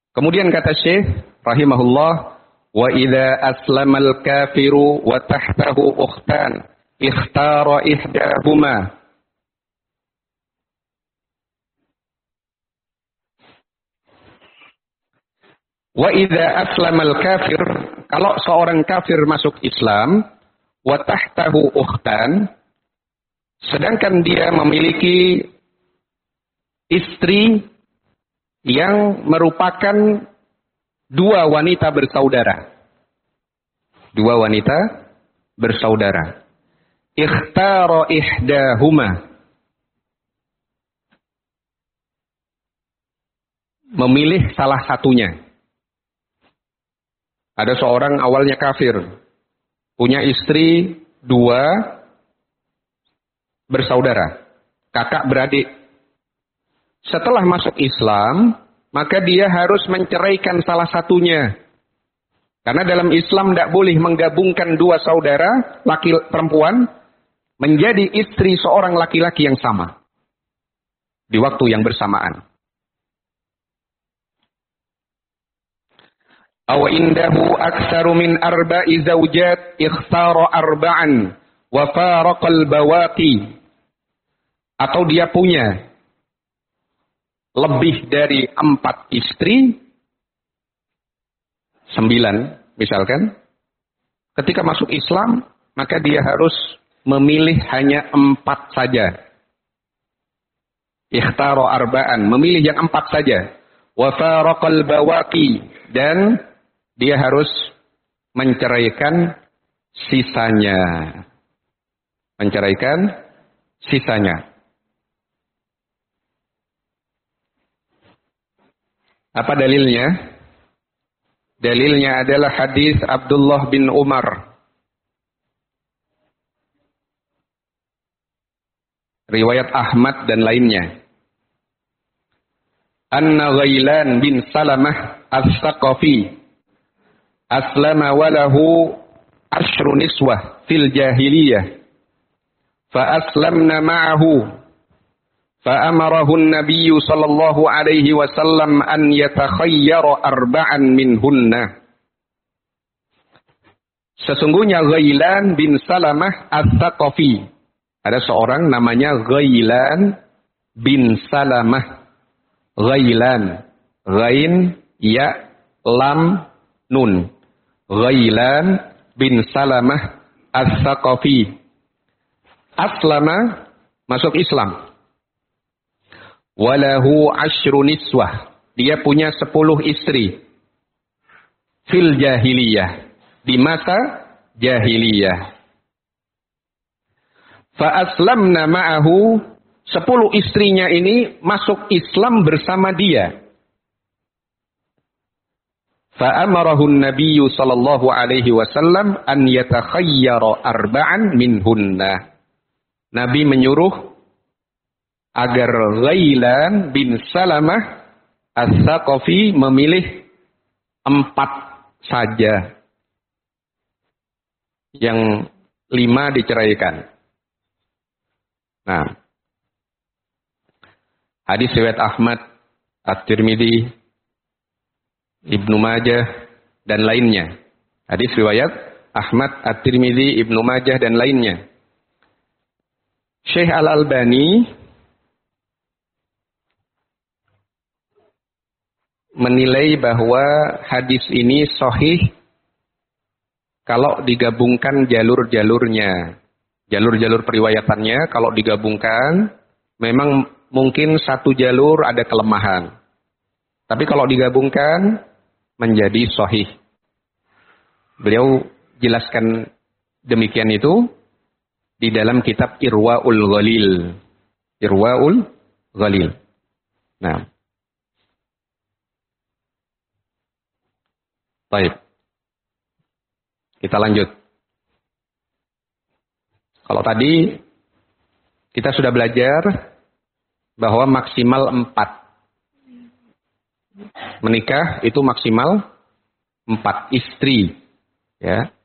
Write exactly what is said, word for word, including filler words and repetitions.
Kemudian kata Syekh rahimahullah, wa idza aslamal kafiru wa tahtahu ukhtan ikhtara ihdahuma. Wa idza aslamal kafir, kalau seorang kafir masuk Islam, wa tahtahu ukhtan, sedangkan dia memiliki istri yang merupakan dua wanita bersaudara. Dua wanita bersaudara. Ikhtara ihdahuma. Memilih salah satunya. Ada seorang awalnya kafir. Punya istri dua bersaudara. Kakak beradik. Setelah masuk Islam, maka dia harus menceraikan salah satunya. Karena dalam Islam tidak boleh menggabungkan dua saudara, laki perempuan, menjadi istri seorang laki-laki yang sama. Di waktu yang bersamaan. Aw indahu aktsaru min arba'i zawjat ikhtara arba'an wa faraqal bawaqi. Atau dia punya lebih dari empat istri, sembilan misalkan, ketika masuk Islam, maka dia harus memilih hanya empat saja. Ikhtaro arba'an, memilih yang empat saja. Wa faraqal bawaqi, dan dia harus menceraikan sisanya. Menceraikan sisanya. Apa dalilnya? Dalilnya adalah hadis Abdullah bin Umar. Riwayat Ahmad dan lainnya. Anna Ghailan bin Salamah As-Saqafi aslama walahu ashru niswah fil jahiliyah. Fa aslamna ma'ahu. فأمره النبي صلى الله عليه وسلم أن يتخير أربعا منهن. Sesungguhnya Ghailan bin Salamah As-Saqafi. Ada seorang namanya Ghailan bin Salamah. Ghailan. Ghain, ya, lam, nun. Ghailan bin Salamah As-Saqafi. Aslama, masuk Islam. Walahu ashru niswah. Dia punya sepuluh istri. Fil jahiliyah. Di masa jahiliyah. Fa aslamna ma'ahu. Sepuluh istrinya ini masuk Islam bersama dia. Fa amarahu nabiyyu sallallahu alaihi wasallam an yatakhayyara arba'an minhunna. Nabi menyuruh agar Ghailan bin Salamah As-Saqafi memilih empat saja. Yang lima diceraikan. Nah, hadis riwayat Ahmad, At-Tirmidzi, Ibnu Majah dan lainnya. Hadis riwayat Ahmad, At-Tirmidzi, Ibnu Majah dan lainnya. Syekh Al-Albani menilai bahwa hadis ini sahih kalau digabungkan jalur-jalurnya. Jalur-jalur periwayatannya kalau digabungkan memang mungkin satu jalur ada kelemahan. Tapi kalau digabungkan menjadi sahih. Beliau jelaskan demikian itu di dalam kitab Irwaul Ghalil. Irwaul Ghalil. Nah, baik. Kita lanjut. Kalau tadi kita sudah belajar bahwa maksimal empat. Menikah itu maksimal empat istri. Ya.